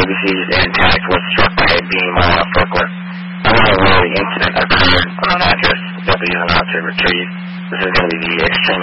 ABC is intact, was struck by a beam on a forklift. I'm not aware the incident occurred on an address deputies are not to retrieve. This is going to be the extremely